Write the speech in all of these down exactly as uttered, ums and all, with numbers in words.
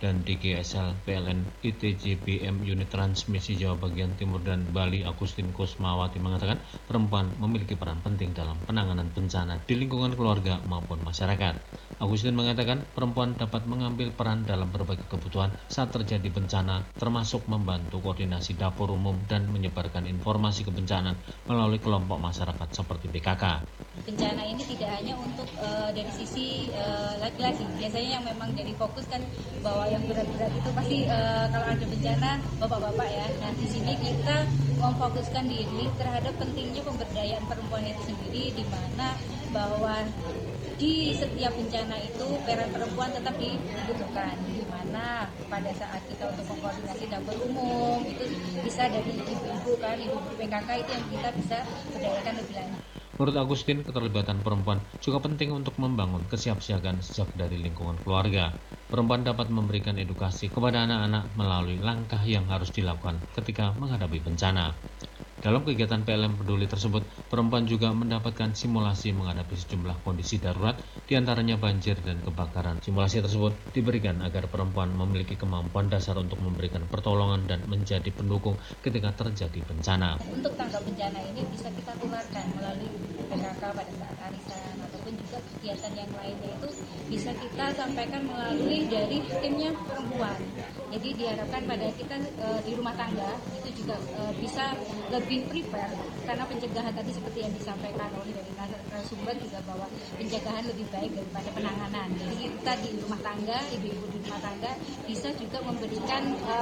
dan D G S L P L N I T J B M Unit Transmisi Jawa Bagian Timur dan Bali Agustin Kusmawati mengatakan perempuan memiliki peran penting dalam penanganan bencana di lingkungan keluarga maupun masyarakat. Agustin mengatakan perempuan dapat mengambil peran dalam berbagai kebutuhan saat terjadi bencana, termasuk membantu koordinasi dapur umum dan menyebarkan informasi kebencanaan melalui kelompok masyarakat seperti P K K. Bencana ini tidak hanya untuk uh, dari sisi uh, laki-laki, biasanya yang memang jadi fokus kan bahwa yang berat-berat itu pasti uh, kalau ada bencana bapak-bapak ya. Nah di sini kita memfokuskan diri terhadap pentingnya pemberdayaan perempuan itu sendiri, di mana bahwa di setiap bencana itu peran perempuan tetap dibutuhkan, di mana pada saat kita untuk mengkoordinasi dapur umum itu bisa dari ibu-ibu kan, ibu-ibu P K K itu yang kita bisa berdayakan lebih lanjut. Menurut Agustin, keterlibatan perempuan juga penting untuk membangun kesiapsiagaan sejak dari lingkungan keluarga. Perempuan dapat memberikan edukasi kepada anak-anak melalui langkah yang harus dilakukan ketika menghadapi bencana. Dalam kegiatan P L M Peduli tersebut, perempuan juga mendapatkan simulasi menghadapi sejumlah kondisi darurat, diantaranya banjir dan kebakaran. Simulasi tersebut diberikan agar perempuan memiliki kemampuan dasar untuk memberikan pertolongan dan menjadi pendukung ketika terjadi bencana. Untuk tanggap bencana ini bisa kita tularkan melalui P K K pada saat arisan ataupun juga kegiatan yang lainnya itu bisa kita sampaikan melalui dari timnya perempuan. Jadi diharapkan pada kita e, di rumah tangga itu juga e, bisa lebih prepare, karena pencegahan tadi seperti yang disampaikan oleh dari narasumber juga bahwa pencegahan lebih baik daripada penanganan. Jadi kita di rumah tangga, ibu-ibu di rumah tangga bisa juga memberikan e,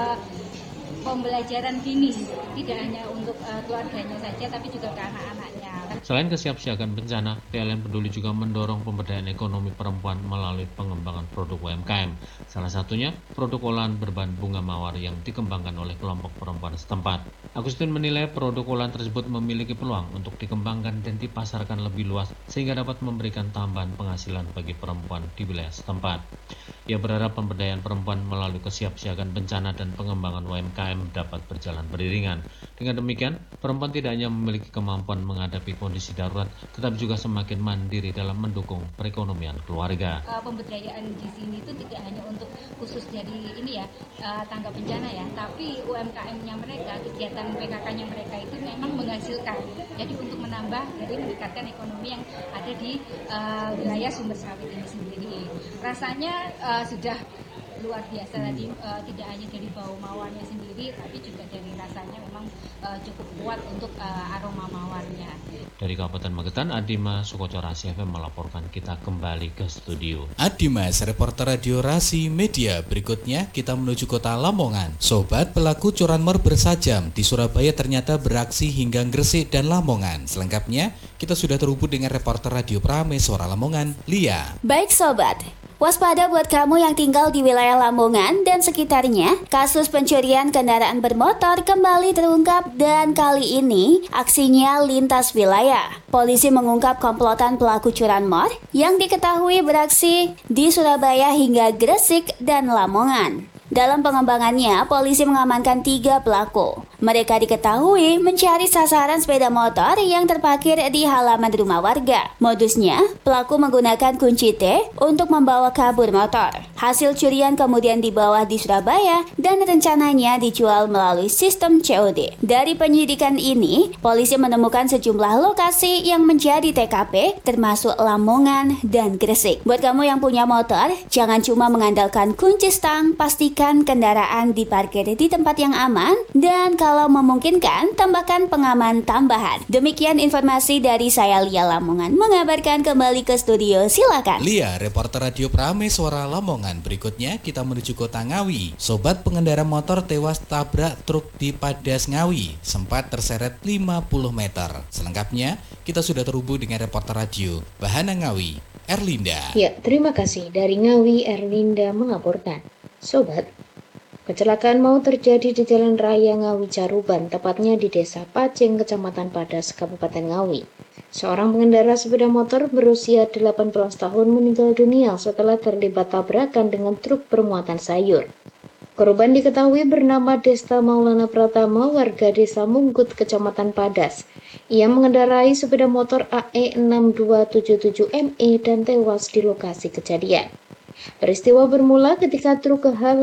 pembelajaran dini, tidak hanya untuk uh, keluarganya saja, tapi juga ke anak-anaknya. Selain kesiapsiagaan bencana, P L M Peduli juga mendorong pemberdayaan ekonomi perempuan melalui pengembangan produk U M K M. Salah satunya produk olahan berbahan bunga mawar yang dikembangkan oleh kelompok perempuan setempat. Agustin menilai produk olahan tersebut memiliki peluang untuk dikembangkan dan dipasarkan lebih luas sehingga dapat memberikan tambahan penghasilan bagi perempuan di wilayah setempat. Ia berharap pemberdayaan perempuan melalui kesiapsiagaan bencana dan pengembangan U M K M dapat berjalan beriringan. Dengan demikian, perempuan tidak hanya memiliki kemampuan menghadapi kondisi darurat, tetapi juga semakin mandiri dalam mendukung perekonomian keluarga. Uh, pemberdayaan di sini itu tidak hanya untuk khusus jadi ini ya uh, tanggap bencana ya, tapi U M K M-nya mereka, kegiatan P K K-nya mereka itu memang menghasilkan. Jadi untuk menambah, jadi meningkatkan ekonomi yang ada di uh, wilayah sumber sawit ini sendiri. Rasanya uh, sudah luar biasa tadi, uh, tidak hanya dari bau mawarnya sendiri, tapi juga dari rasanya memang uh, cukup kuat untuk uh, aroma mawarnya. Dari Kabupaten Magetan, Adima Sukoco Rasi F M melaporkan. Kita kembali ke studio. Adimas, reporter Radio Rasi Media. Berikutnya kita menuju kota Lamongan. Sobat, pelaku curanmor bersajam di Surabaya ternyata beraksi hingga Gresik dan Lamongan. Selengkapnya kita sudah terhubung dengan reporter Radio Prameswara Lamongan, Lia. Baik sobat, waspada buat kamu yang tinggal di wilayah Lamongan dan sekitarnya. Kasus pencurian kendaraan bermotor kembali terungkap dan kali ini aksinya lintas wilayah. Polisi mengungkap komplotan pelaku curanmor yang diketahui beraksi di Surabaya hingga Gresik dan Lamongan. Dalam pengembangannya, polisi mengamankan tiga pelaku. Mereka diketahui mencari sasaran sepeda motor yang terparkir di halaman rumah warga. Modusnya, pelaku menggunakan kunci T untuk membawa kabur motor. Hasil curian kemudian dibawa di Surabaya dan rencananya dijual melalui sistem C O D. Dari penyidikan ini, polisi menemukan sejumlah lokasi yang menjadi T K P, termasuk Lamongan dan Gresik. Buat kamu yang punya motor, jangan cuma mengandalkan kunci stang, pastikan kendaraan diparkir di tempat yang aman, dan kalau memungkinkan, tambahkan pengaman tambahan. Demikian informasi dari saya, Lia Lamongan, mengabarkan. Kembali ke studio, silakan. Lia, reporter Radio Prameswara Lamongan. Berikutnya kita menuju kota Ngawi. Sobat, pengendara motor tewas tabrak truk di Padas Ngawi, sempat terseret lima puluh meter. Selengkapnya kita sudah terhubung dengan reporter radio Bahana Ngawi, Erlinda. Ya, terima kasih. Dari Ngawi, Erlinda mengaporkan. Sobat, kecelakaan maut terjadi di Jalan Raya Ngawi Caruban, tepatnya di Desa Paceng, Kecamatan Padas, Kabupaten Ngawi. Seorang pengendara sepeda motor berusia delapan belas tahun meninggal dunia setelah terlibat tabrakan dengan truk bermuatan sayur. Korban diketahui bernama Desta Maulana Pratama, warga Desa Munggut, Kecamatan Padas. Ia mengendarai sepeda motor A E enam dua tujuh tujuh M E dan tewas di lokasi kejadian. Peristiwa bermula ketika truk kehalangan